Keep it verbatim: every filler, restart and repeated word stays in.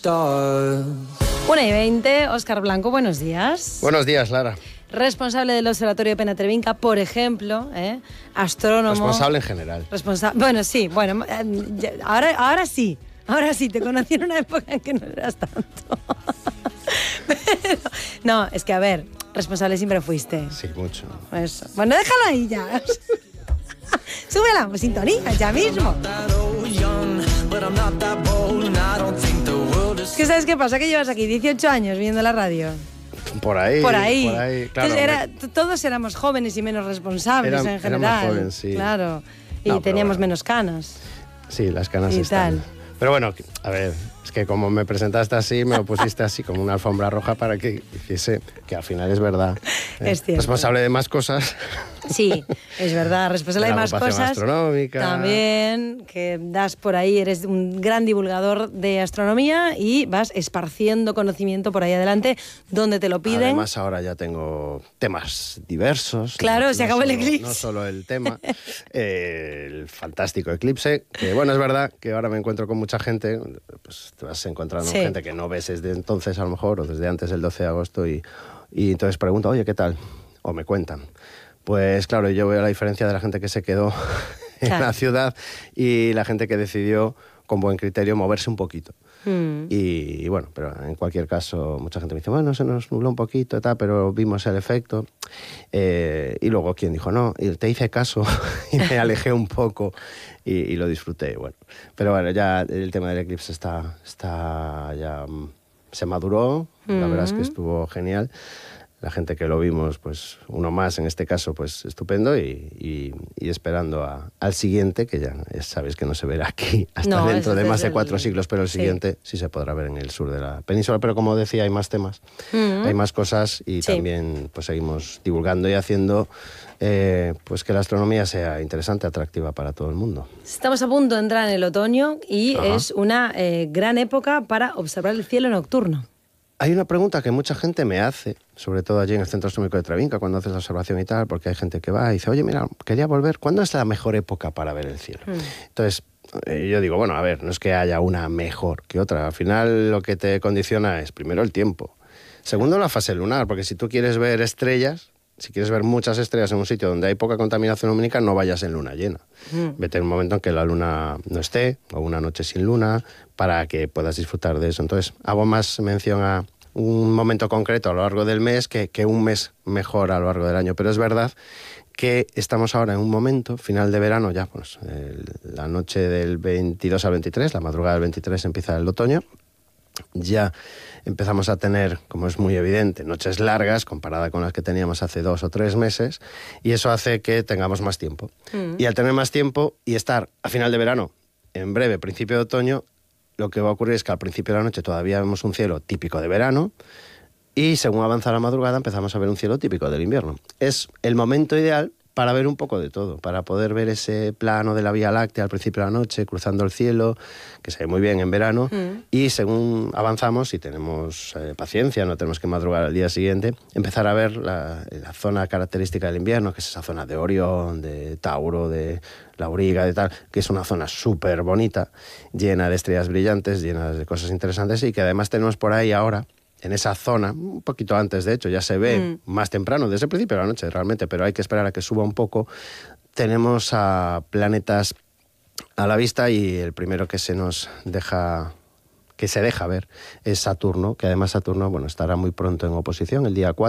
stars. una y veinte, Óscar Blanco, buenos días. Buenos días, Lara. Responsable del Observatorio de Penatrevinca, por ejemplo, ¿eh? Astrónomo. Responsable en general. Responsa bueno, sí, bueno, eh, ahora, ahora sí, ahora sí, te conocí en una época en que no eras tanto. Pero, no, es que a ver, responsable siempre fuiste. Sí, mucho. Eso. Bueno, déjalo ahí ya. Sube la sintonía ya mismo. ¿Qué sabes qué pasa? Que llevas aquí dieciocho años viendo la radio. Por ahí. Por ahí. Por ahí. Claro, Entonces era, todos éramos jóvenes y menos responsables Eran, en general. éramos jóvenes, sí. Claro. Y No, teníamos bueno. menos canas. Sí, las canas Y están. tal. Pero bueno, a ver, es que como me presentaste así, me lo pusiste así como una alfombra roja para que hiciese, que al final es verdad. ¿eh? Es cierto. Responsable de más cosas. Sí, es verdad, responsable de la más agrupación cosas. astronómica. También, que das por ahí, eres un gran divulgador de astronomía y vas esparciendo conocimiento por ahí adelante donde te lo piden. Además, ahora ya tengo temas diversos. Claro, no, se no acabó el solo- eclipse. No solo el tema, eh, el fantástico eclipse, que bueno, es verdad que ahora me encuentro con mucha gente, pues te vas encontrando Sí. gente que no ves desde entonces a lo mejor, o desde antes del doce de agosto, y, y entonces pregunto, oye, ¿qué tal? O me cuentan. Pues claro, yo veo la diferencia de la gente que se quedó en Claro. la ciudad y la gente que decidió, con buen criterio, moverse un poquito. Mm. Y, y bueno, pero en cualquier caso, mucha gente me dice, bueno, se nos nubló un poquito, y tal, pero vimos el efecto. Eh, y luego quien dijo, no, y te hice caso y me alejé un poco y, y lo disfruté. Bueno, pero bueno, ya el tema del eclipse está, está ya mm, se maduró, la verdad es que estuvo genial. La gente que lo vimos, pues uno más en este caso, pues estupendo y, y, y esperando a, al siguiente, que ya sabéis que no se verá aquí hasta No, dentro ese de es más de el- cuatro siglos, pero el sí. siguiente sí se podrá ver en el sur de la península. Pero como decía, hay más temas, Mm. hay más cosas y Sí. también pues seguimos divulgando y haciendo eh, pues que la astronomía sea interesante, atractiva para todo el mundo. Estamos a punto de entrar en el otoño y Ajá. es una eh, gran época para observar el cielo nocturno. Hay una pregunta que mucha gente me hace, sobre todo allí en el Centro Astronómico de Travinca, cuando haces la observación y tal, porque hay gente que va y dice, oye, mira, quería volver, ¿cuándo es la mejor época para ver el cielo? Mm. Entonces, eh, yo digo, bueno, a ver, no es que haya una mejor que otra, al final lo que te condiciona es, primero, el tiempo, segundo, la fase lunar, porque si tú quieres ver estrellas, si quieres ver muchas estrellas en un sitio donde hay poca contaminación lumínica, no vayas en luna llena. Mm. Vete en un momento en que la luna no esté, o una noche sin luna, para que puedas disfrutar de eso. Entonces, hago más mención a un momento concreto a lo largo del mes que, que un mes mejor a lo largo del año. Pero es verdad que estamos ahora en un momento, final de verano, ya pues el- la noche del veintidós al veintitrés, la madrugada del veintitrés empieza el otoño. Ya empezamos a tener, como es muy evidente, noches largas comparada con las que teníamos hace dos o tres meses, y eso hace que tengamos más tiempo. Mm. Y al tener más tiempo y estar a final de verano, en breve, principio de otoño, lo que va a ocurrir es que al principio de la noche todavía vemos un cielo típico de verano y según avanza la madrugada empezamos a ver un cielo típico del invierno. Es el momento ideal para ver un poco de todo, para poder ver ese plano de la Vía Láctea al principio de la noche, cruzando el cielo, que se ve muy bien en verano, Mm. y según avanzamos y tenemos eh, paciencia, no tenemos que madrugar al día siguiente, empezar a ver la, la zona característica del invierno, que es esa zona de Orión, de Tauro, de la Auriga, de tal, que es una zona súper bonita, llena de estrellas brillantes, llena de cosas interesantes, y que además tenemos por ahí ahora, en esa zona, un poquito antes de hecho, ya se ve Mm. más temprano, desde el principio de la noche realmente, pero hay que esperar a que suba un poco, tenemos a planetas a la vista y el primero que se nos deja, que se deja ver es Saturno, que además Saturno, bueno, estará muy pronto en oposición, el día cuatro.